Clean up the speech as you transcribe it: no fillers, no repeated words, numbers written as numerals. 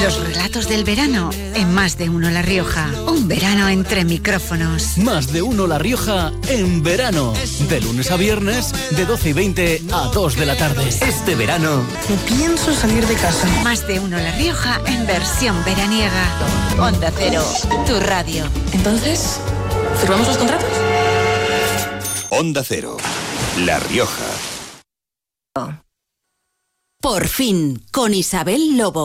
Los relatos del verano en Más de Uno La Rioja. Un verano entre micrófonos. Más de Uno La Rioja en verano. De lunes a viernes, de 12:20 a 2 de la tarde. Este verano no pienso salir de casa. Más de Uno La Rioja en versión veraniega. Onda Cero, tu radio. Entonces, ¿firmamos los contratos? Onda Cero, La Rioja. Por fin, con Isabel Lobo.